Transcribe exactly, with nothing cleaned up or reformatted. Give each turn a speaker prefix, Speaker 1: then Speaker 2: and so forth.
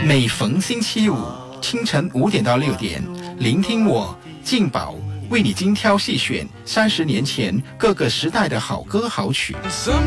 Speaker 1: 每逢星期五清晨五点到六点，聆听我静宝为你精挑细选三十年前各个时代的好歌好曲。